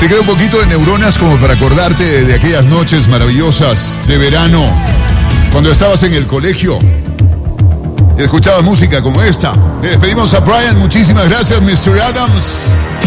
Te queda un poquito de neuronas como para acordarte de aquellas noches maravillosas de verano, cuando estabas en el colegio y escuchabas música como esta. Le despedimos a Brian. Muchísimas gracias, Mr. Adams.